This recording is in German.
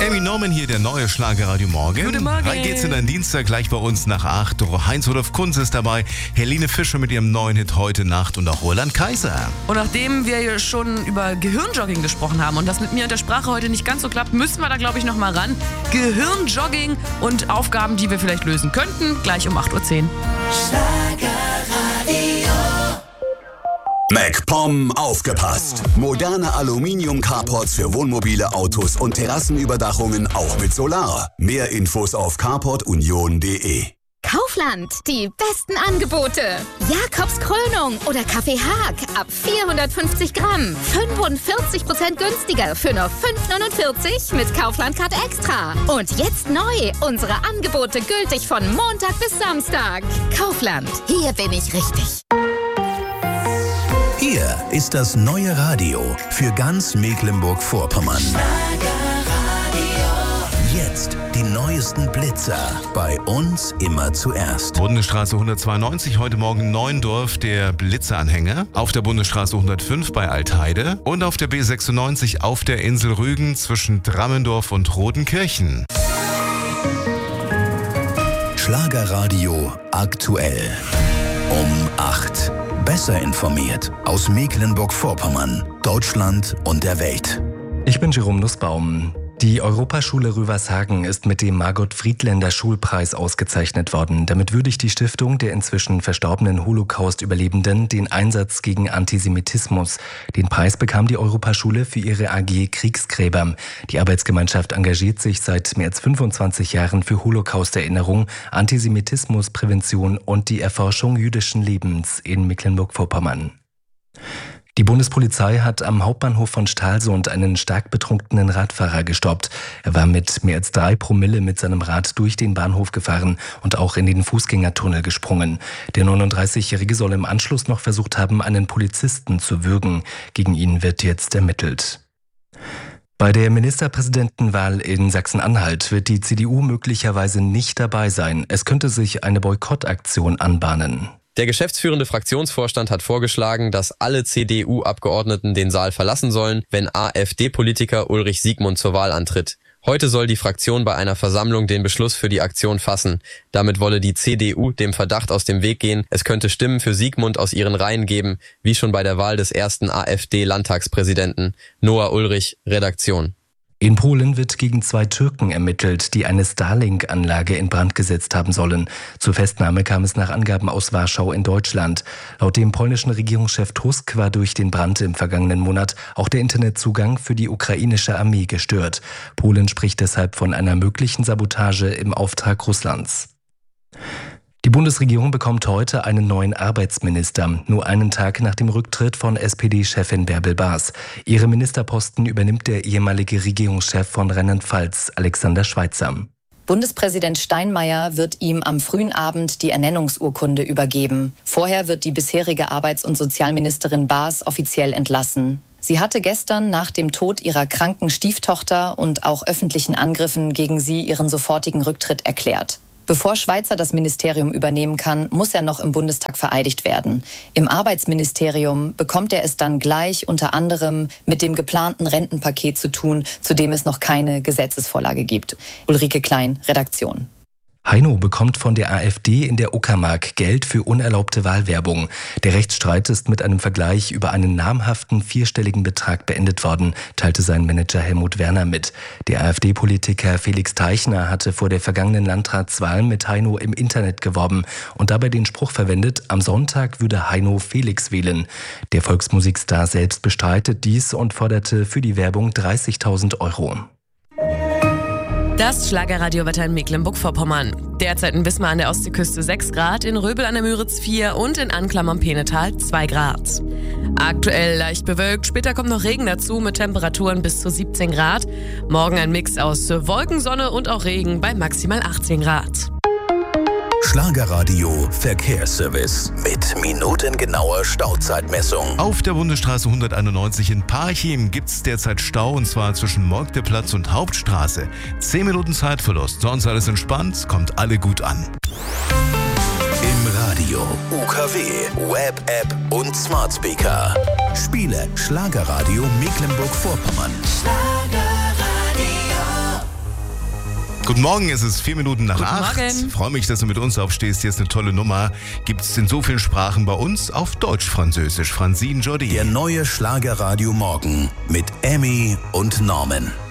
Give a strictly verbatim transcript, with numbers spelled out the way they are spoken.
Jamie Norman hier, der neue Schlagerradio Morgen. Guten Morgen. Rein geht's in den Dienstag, gleich bei uns nach acht. Heinz-Rudolf Kunz ist dabei, Helene Fischer mit ihrem neuen Hit Heute Nacht und auch Roland Kaiser. Und nachdem wir ja schon über Gehirnjogging gesprochen haben und das mit mir und der Sprache heute nicht ganz so klappt, müssen wir da, glaube ich, noch mal ran. Gehirnjogging und Aufgaben, die wir vielleicht lösen könnten, gleich um acht Uhr zehn. Schlagerradio. MacPom aufgepasst! Moderne Aluminium-Carports für Wohnmobile, Autos und Terrassenüberdachungen auch mit Solar. Mehr Infos auf carport union punkt de. Kaufland, die besten Angebote. Jakobs Krönung oder Kaffee Haag ab vierhundertfünfzig Gramm. fünfundvierzig Prozent günstiger für nur fünf neunundvierzig mit Kaufland-Card Extra. Und jetzt neu, unsere Angebote gültig von Montag bis Samstag. Kaufland, hier bin ich richtig. Hier ist das neue Radio für ganz Mecklenburg-Vorpommern. Jetzt die neuesten Blitzer. Bei uns immer zuerst. Bundesstraße hundertzweiundneunzig, heute Morgen Neuendorf, der Blitzeranhänger. Auf der Bundesstraße hundertfünf bei Altheide. Und auf der B sechsundneunzig auf der Insel Rügen zwischen Drammendorf und Rodenkirchen. Schlagerradio aktuell. Um acht. Besser informiert aus Mecklenburg-Vorpommern, Deutschland und der Welt. Ich bin Jerome Nussbaum. Die Europaschule Rüvershagen ist mit dem Margot-Friedländer-Schulpreis ausgezeichnet worden. Damit würdigt die Stiftung der inzwischen verstorbenen Holocaust-Überlebenden den Einsatz gegen Antisemitismus. Den Preis bekam die Europaschule für ihre A G Kriegsgräber. Die Arbeitsgemeinschaft engagiert sich seit mehr als fünfundzwanzig Jahren für Holocaust-Erinnerung, Antisemitismusprävention und die Erforschung jüdischen Lebens in Mecklenburg-Vorpommern. Die Bundespolizei hat am Hauptbahnhof von Stralsund einen stark betrunkenen Radfahrer gestoppt. Er war mit mehr als drei Promille mit seinem Rad durch den Bahnhof gefahren und auch in den Fußgängertunnel gesprungen. Der neununddreißigjährige soll im Anschluss noch versucht haben, einen Polizisten zu würgen. Gegen ihn wird jetzt ermittelt. Bei der Ministerpräsidentenwahl in Sachsen-Anhalt wird die C D U möglicherweise nicht dabei sein. Es könnte sich eine Boykottaktion anbahnen. Der geschäftsführende Fraktionsvorstand hat vorgeschlagen, dass alle C D U-Abgeordneten den Saal verlassen sollen, wenn AfD-Politiker Ulrich Siegmund zur Wahl antritt. Heute soll die Fraktion bei einer Versammlung den Beschluss für die Aktion fassen. Damit wolle die C D U dem Verdacht aus dem Weg gehen, es könnte Stimmen für Siegmund aus ihren Reihen geben, wie schon bei der Wahl des ersten AfD-Landtagspräsidenten. Noah Ulrich, Redaktion. In Polen wird gegen zwei Türken ermittelt, die eine Starlink-Anlage in Brand gesetzt haben sollen. Zur Festnahme kam es nach Angaben aus Warschau in Deutschland. Laut dem polnischen Regierungschef Tusk war durch den Brand im vergangenen Monat auch der Internetzugang für die ukrainische Armee gestört. Polen spricht deshalb von einer möglichen Sabotage im Auftrag Russlands. Die Bundesregierung bekommt heute einen neuen Arbeitsminister, nur einen Tag nach dem Rücktritt von S P D-Chefin Bärbel Baas. Ihre Ministerposten übernimmt der ehemalige Regierungschef von Rheinland-Pfalz, Alexander Schweitzer. Bundespräsident Steinmeier wird ihm am frühen Abend die Ernennungsurkunde übergeben. Vorher wird die bisherige Arbeits- und Sozialministerin Baas offiziell entlassen. Sie hatte gestern nach dem Tod ihrer kranken Stieftochter und auch öffentlichen Angriffen gegen sie ihren sofortigen Rücktritt erklärt. Bevor Schweitzer das Ministerium übernehmen kann, muss er noch im Bundestag vereidigt werden. Im Arbeitsministerium bekommt er es dann gleich unter anderem mit dem geplanten Rentenpaket zu tun, zu dem es noch keine Gesetzesvorlage gibt. Ulrike Klein, Redaktion. Heino bekommt von der AfD in der Uckermark Geld für unerlaubte Wahlwerbung. Der Rechtsstreit ist mit einem Vergleich über einen namhaften vierstelligen Betrag beendet worden, teilte sein Manager Helmut Werner mit. Der AfD-Politiker Felix Teichner hatte vor der vergangenen Landratswahl mit Heino im Internet geworben und dabei den Spruch verwendet, am Sonntag würde Heino Felix wählen. Der Volksmusikstar selbst bestreitet dies und forderte für die Werbung dreißigtausend Euro. Das Schlagerradiowetter in Mecklenburg-Vorpommern. Derzeit in Wismar an der Ostseeküste sechs Grad, in Röbel an der Müritz vier und in Anklam am Peenetal zwei Grad. Aktuell leicht bewölkt, später kommt noch Regen dazu mit Temperaturen bis zu siebzehn Grad. Morgen ein Mix aus Wolken, Sonne und auch Regen bei maximal achtzehn Grad. Schlagerradio Verkehrsservice mit minutengenauer Stauzeitmessung. Auf der Bundesstraße hunderteinundneunzig in Parchim gibt es derzeit Stau, und zwar zwischen Moltkeplatz und Hauptstraße. Zehn Minuten Zeitverlust, sonst alles entspannt, kommt alle gut an. Im Radio, U K W, Web-App und Smart Speaker. Spiele Schlagerradio Mecklenburg-Vorpommern. Schlagerradio. Guten Morgen, es ist vier Minuten nach Guten acht. Morgen. Freue mich, dass du mit uns aufstehst. Hier ist eine tolle Nummer. Gibt es in so vielen Sprachen bei uns auf Deutsch, Französisch. Francine Jordi. Der neue Schlagerradio Morgen mit Emmy und Norman.